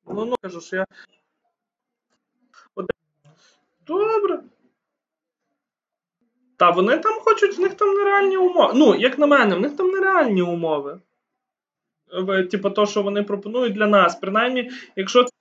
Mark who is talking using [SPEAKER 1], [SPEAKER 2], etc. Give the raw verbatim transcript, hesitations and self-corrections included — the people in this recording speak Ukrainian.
[SPEAKER 1] Ну, ну, кажу, що я... От- Добре. Та вони там хочуть, в них там нереальні умови. Ну, як на мене, в них там нереальні умови. В- Типу, то, що вони пропонують для нас. Принаймні, якщо